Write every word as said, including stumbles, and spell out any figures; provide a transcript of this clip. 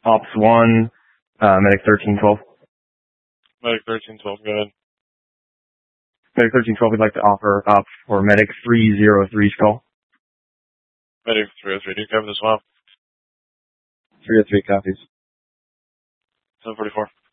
Ops one, uh, Medic thirteen twelve. Medic thirteen twelve, go ahead. Medic thirteen twelve, we'd like to offer Ops for Medic three oh three call. Medic three oh three, do you cover this well? three oh three copies. seven forty-four.